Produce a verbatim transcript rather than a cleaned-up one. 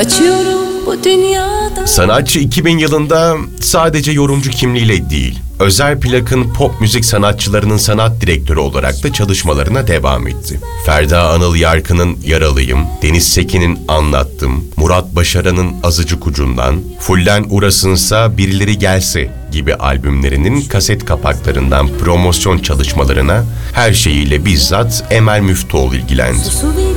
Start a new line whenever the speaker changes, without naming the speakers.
Açıyorum bu dünyada.
Sanatçı iki bin yılında sadece yorumcu kimliğiyle değil, Özel Plak'ın pop müzik sanatçılarının sanat direktörü olarak da çalışmalarına devam etti. Ferda Anıl Yarkın'ın Yaralıyım, Deniz Sekin'in Anlattım, Murat Başaran'ın Azıcık Ucundan, Fullen Uras'ınsa Birileri Gelse gibi albümlerinin kaset kapaklarından promosyon çalışmalarına her şeyiyle bizzat Emel Müftüoğlu ilgilendi.